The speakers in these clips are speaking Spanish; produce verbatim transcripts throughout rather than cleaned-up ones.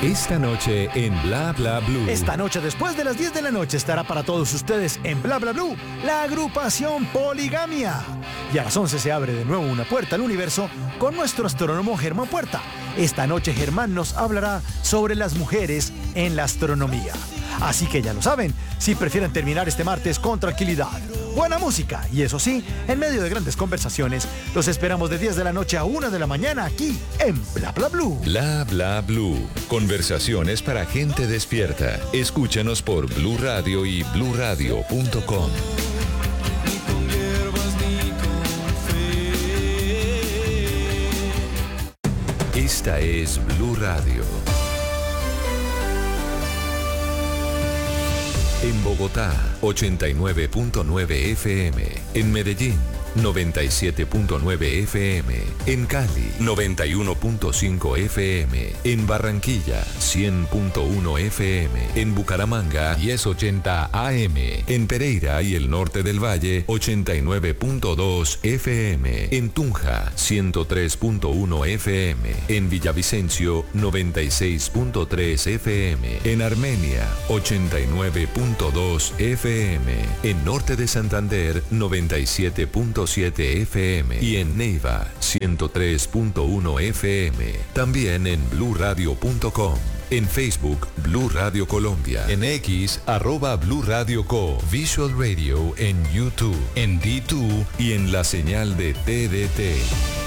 Esta noche en Bla Bla Blue. Esta noche después de las diez de la noche estará para todos ustedes en Bla Bla Blue la agrupación Poligamia. Y a las once se abre de nuevo una puerta al universo con nuestro astrónomo Germán Puerta. Esta noche Germán nos hablará sobre las mujeres en la astronomía. Así que ya lo saben, si prefieren terminar este martes con tranquilidad, buena música y eso sí, en medio de grandes conversaciones, los esperamos de diez de la noche a una de la mañana aquí en Bla Bla Blue. Bla Bla Blue. Conversaciones para gente despierta. Escúchanos por Blue Radio y blue radio punto com. Esta es Blue Radio. En Bogotá, ochenta y nueve punto nueve F M. En Medellín, noventa y siete punto nueve F M. En Cali, noventa y uno punto cinco F M. En Barranquilla, cien punto uno F M. En Bucaramanga, diez ochenta A M. En Pereira y el norte del Valle, ochenta y nueve punto dos F M. En Tunja, ciento tres punto uno F M. En Villavicencio, noventa y seis punto tres F M. En Armenia, ochenta y nueve punto dos F M. En Norte de Santander, noventa y siete punto siete F M. Y en Neiva, ciento tres punto uno F M. También en blue radio punto com. En Facebook, Blue Radio Colombia. En X, arroba Blue Radio Co. Visual Radio en YouTube, en D dos y en la señal de T D T.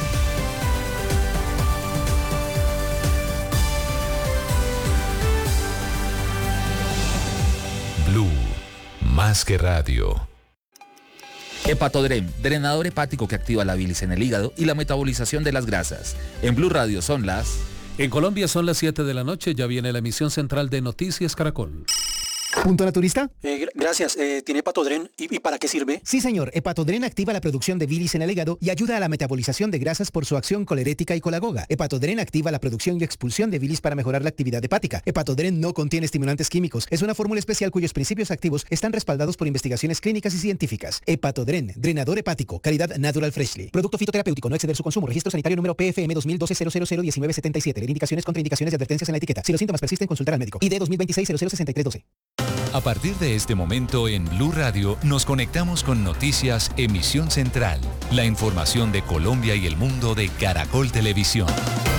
Blue, más que radio. Hepatodren, drenador hepático que activa la bilis en el hígado y la metabolización de las grasas. En Blue Radio son las... En Colombia son las siete de la noche, ya viene la emisión central de Noticias Caracol. ¿Punto naturista? Eh, gracias. Eh, ¿Tiene Hepatodren? ¿Y, ¿Y para qué sirve? Sí, señor. Hepatodren activa la producción de bilis en el hígado y ayuda a la metabolización de grasas por su acción colerética y colagoga. Hepatodren activa la producción y expulsión de bilis para mejorar la actividad hepática. Hepatodren no contiene estimulantes químicos. Es una fórmula especial cuyos principios activos están respaldados por investigaciones clínicas y científicas. Hepatodren, drenador hepático, calidad Natural Freshly. Producto fitoterapéutico, no exceder su consumo. Registro sanitario número P F M dos mil doce cero cero cero diecinueve setenta y siete. Leer indicaciones, contraindicaciones y advertencias en la etiqueta. Si los síntomas persisten, consultar al médico. I D dos mil veintiséis cero cero sesenta y tres doce. A partir de este momento en Blue Radio nos conectamos con Noticias Emisión Central, la información de Colombia y el mundo de Caracol Televisión.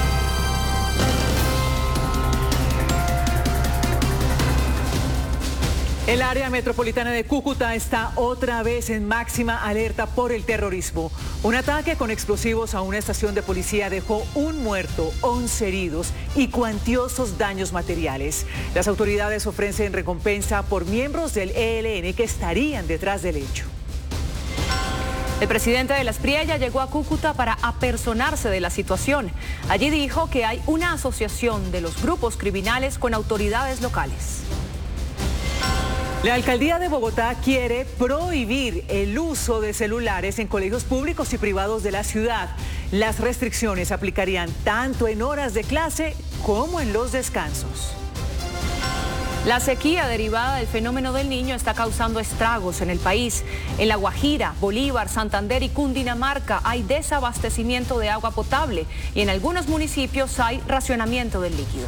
El área metropolitana de Cúcuta está otra vez en máxima alerta por el terrorismo. Un ataque con explosivos a una estación de policía dejó un muerto, once heridos y cuantiosos daños materiales. Las autoridades ofrecen recompensa por miembros del E L N que estarían detrás del hecho. El presidente de la Espriella llegó a Cúcuta para apersonarse de la situación. Allí dijo que hay una asociación de los grupos criminales con autoridades locales. La alcaldía de Bogotá quiere prohibir el uso de celulares en colegios públicos y privados de la ciudad. Las restricciones aplicarían tanto en horas de clase como en los descansos. La sequía derivada del fenómeno del Niño está causando estragos en el país. En La Guajira, Bolívar, Santander y Cundinamarca hay desabastecimiento de agua potable y en algunos municipios hay racionamiento del líquido.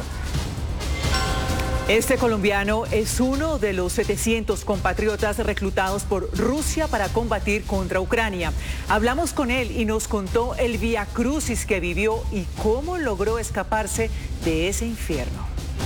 Este colombiano es uno de los setecientos compatriotas reclutados por Rusia para combatir contra Ucrania. Hablamos con él y nos contó el viacrucis que vivió y cómo logró escaparse de ese infierno.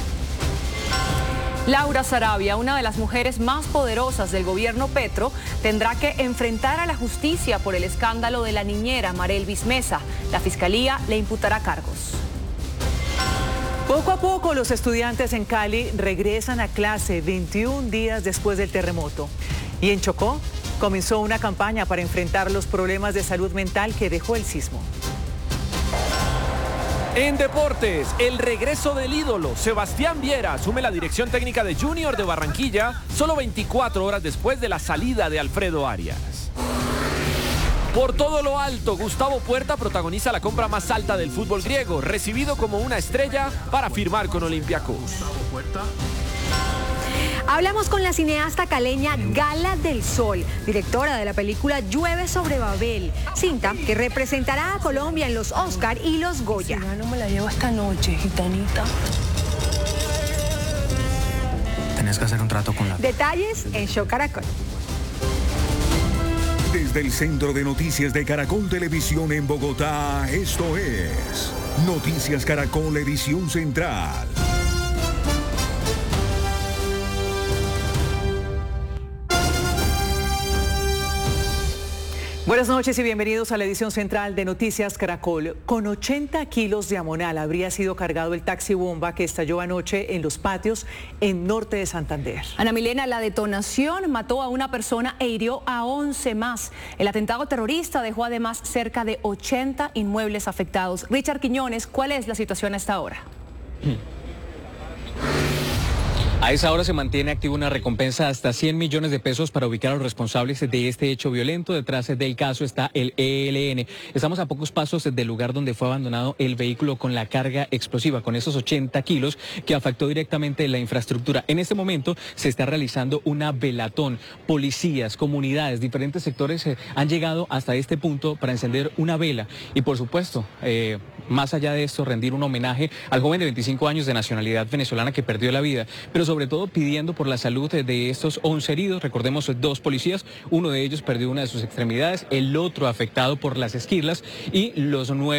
Laura Sarabia, una de las mujeres más poderosas del gobierno Petro, tendrá que enfrentar a la justicia por el escándalo de la niñera Marelvis Mesa. La fiscalía le imputará cargos. Poco a poco los estudiantes en Cali regresan a clase veintiún días después del terremoto. Y en Chocó comenzó una campaña para enfrentar los problemas de salud mental que dejó el sismo. En deportes, el regreso del ídolo. Sebastián Viera asume la dirección técnica de Junior de Barranquilla solo veinticuatro horas después de la salida de Alfredo Arias. Por todo lo alto, Gustavo Puerta protagoniza la compra más alta del fútbol griego, recibido como una estrella para firmar con Olympiacos. Hablamos con la cineasta caleña Gala del Sol, directora de la película Llueve sobre Babel, cinta que representará a Colombia en los Oscar y los Goya. Si no me la llevo esta noche, gitanita. Tenés que hacer un trato con la... Detalles en Show Caracol. Desde el Centro de Noticias de Caracol Televisión en Bogotá, esto es Noticias Caracol Edición Central. Buenas noches y bienvenidos a la edición central de Noticias Caracol. Con ochenta kilos de amonal habría sido cargado el taxi bomba que estalló anoche en los patios en norte de Santander. Ana Milena, la detonación mató a una persona e hirió a once más. El atentado terrorista dejó además cerca de ochenta inmuebles afectados. Richard Quiñones, ¿cuál es la situación hasta ahora? A esa hora se mantiene activa una recompensa de hasta cien millones de pesos para ubicar a los responsables de este hecho violento. Detrás del caso está el E L N. Estamos a pocos pasos del lugar donde fue abandonado el vehículo con la carga explosiva, con esos ochenta kilos que afectó directamente la infraestructura. En este momento se está realizando una velatón. Policías, comunidades, diferentes sectores eh, han llegado hasta este punto para encender una vela. Y por supuesto, eh, más allá de esto, rendir un homenaje al joven de veinticinco años de nacionalidad venezolana que perdió la vida, pero sobre todo pidiendo por la salud de estos once heridos. Recordemos, dos policías, uno de ellos perdió una de sus extremidades, el otro afectado por las esquirlas y los nueve